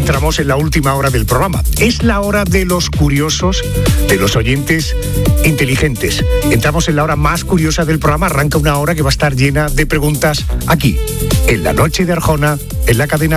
entramos en la última hora del programa. Es la hora de los curiosos, de los oyentes inteligentes. Entramos en la hora más curiosa del programa. Arranca una hora que va a estar llena de preguntas aquí, en la noche de Arjona, en la cadena